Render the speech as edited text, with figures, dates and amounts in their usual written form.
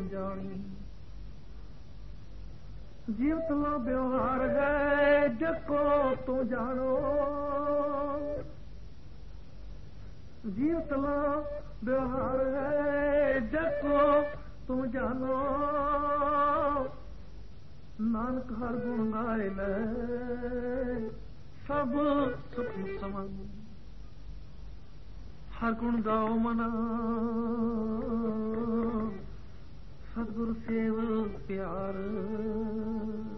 जानी जीवतला व्यवहार है जको तू जानो जीवतला व्यवहार है जको तू जानो नानक हर गुण गाए ले सब सुख समन हर गुण गाओ मना सतगुरु सेव प्यार